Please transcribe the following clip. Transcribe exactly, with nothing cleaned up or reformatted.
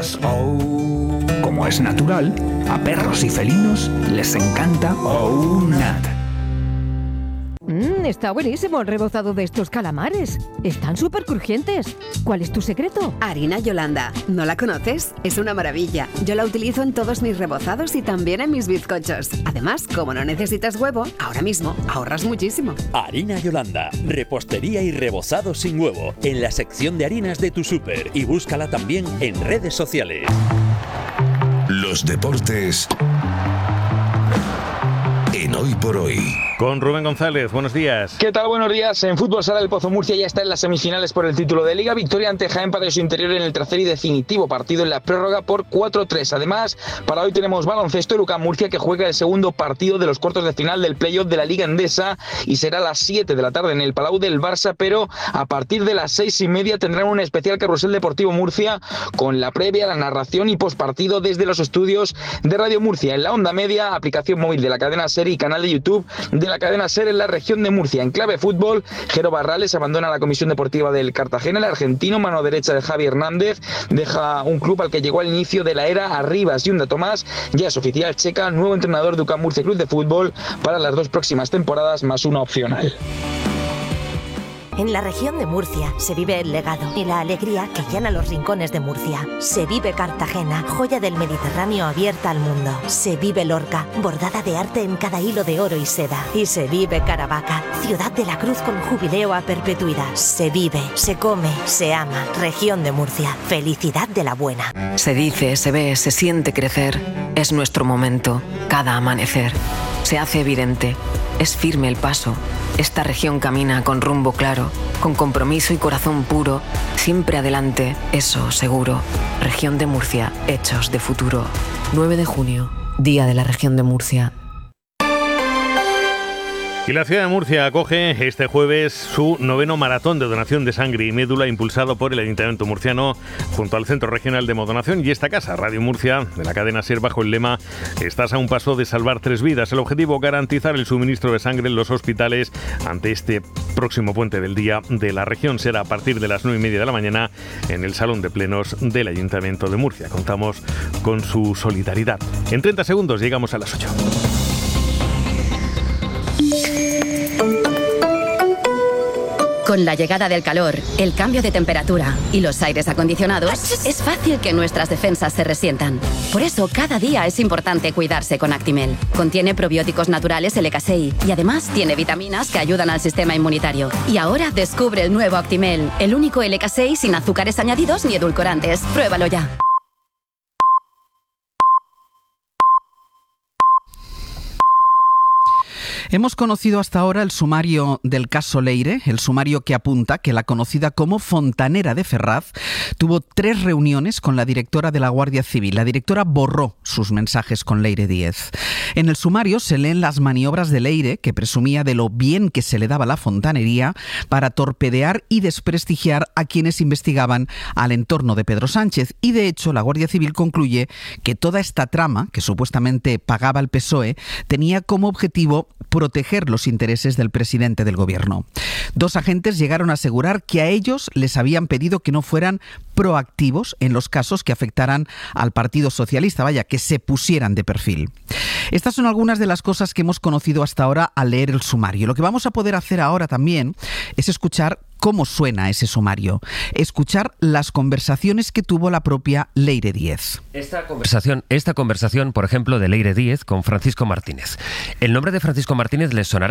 Oh. Como es natural, a perros y felinos les encanta OUNAT. Mmm, está buenísimo el rebozado de estos calamares. Están súper crujientes. ¿Cuál es tu secreto? Harina Yolanda. ¿No la conoces? Es una maravilla. Yo la utilizo en todos mis rebozados y también en mis bizcochos. Además, como no necesitas huevo, ahora mismo ahorras muchísimo. Harina Yolanda. Repostería y rebozado sin huevo. En la sección de harinas de tu súper. Y búscala también en redes sociales. Los deportes en Hoy por Hoy. Con Rubén González, buenos días. ¿Qué tal? Buenos días. En fútbol sala del Pozo Murcia ya está en las semifinales por el título de Liga. Victoria ante Jaén para su interior en el tercer y definitivo partido en la prórroga por cuatro tres. Además, para hoy tenemos baloncesto. El U C A M Murcia que juega el segundo partido de los cuartos de final del playoff de la Liga Endesa y será a las siete de la tarde en el Palau del Barça, pero a partir de las seis y media tendrán un especial carrusel deportivo Murcia con la previa, la narración y postpartido desde los estudios de Radio Murcia en la onda media, aplicación móvil de la cadena SER y canal de YouTube de la cadena SER en la región de Murcia. En clave fútbol, Jero Barrales abandona la comisión deportiva del Cartagena. El argentino, mano derecha de Javi Hernández, deja un club al que llegó al inicio de la era Arribas. Yunda Tomás ya es oficial checa, nuevo entrenador de U C A M Murcia Club de Fútbol para las dos próximas temporadas, más una opcional. En la región de Murcia se vive el legado y la alegría que llena los rincones de Murcia. Se vive Cartagena, joya del Mediterráneo abierta al mundo. Se vive Lorca, bordada de arte en cada hilo de oro y seda. Y se vive Caravaca, ciudad de la cruz con jubileo a perpetuidad. Se vive, se come, se ama. Región de Murcia, felicidad de la buena. Se dice, se ve, se siente crecer. Es nuestro momento, cada amanecer. Se hace evidente, es firme el paso. Esta región camina con rumbo claro, con compromiso y corazón puro, siempre adelante, eso seguro. Región de Murcia, hechos de futuro. nueve de junio, Día de la Región de Murcia. Y la ciudad de Murcia acoge este jueves su noveno maratón de donación de sangre y médula impulsado por el Ayuntamiento murciano junto al Centro Regional de Hemodonación y esta casa, Radio Murcia, de la cadena SER, bajo el lema "Estás a un paso de salvar tres vidas". El objetivo, garantizar el suministro de sangre en los hospitales ante este próximo puente del Día de la Región. Será a partir de las nueve y media de la mañana en el Salón de Plenos del Ayuntamiento de Murcia. Contamos con su solidaridad. En treinta segundos llegamos a las ocho. Con la llegada del calor, el cambio de temperatura y los aires acondicionados, es fácil que nuestras defensas se resientan. Por eso, cada día es importante cuidarse con Actimel. Contiene probióticos naturales L K seis y además tiene vitaminas que ayudan al sistema inmunitario. Y ahora descubre el nuevo Actimel, el único L K seis sin azúcares añadidos ni edulcorantes. Pruébalo ya. Hemos conocido hasta ahora el sumario del caso Leire, el sumario que apunta que la conocida como Fontanera de Ferraz tuvo tres reuniones con la directora de la Guardia Civil. La directora borró sus mensajes con Leire Díez. En el sumario se leen las maniobras de Leire, que presumía de lo bien que se le daba la fontanería para torpedear y desprestigiar a quienes investigaban al entorno de Pedro Sánchez. Y de hecho, la Guardia Civil concluye que toda esta trama, que supuestamente pagaba el P S O E, tenía como objetivo proteger los intereses del presidente del gobierno. Dos agentes llegaron a asegurar que a ellos les habían pedido que no fueran proactivos en los casos que afectaran al Partido Socialista, vaya, que se pusieran de perfil. Estas son algunas de las cosas que hemos conocido hasta ahora al leer el sumario. Lo que vamos a poder hacer ahora también es escuchar cómo suena ese sumario, escuchar las conversaciones que tuvo la propia Leire Díez. Esta conversación, esta conversación, por ejemplo, de Leire Díez con Francisco Martínez. El nombre de Francisco Martínez les sonará.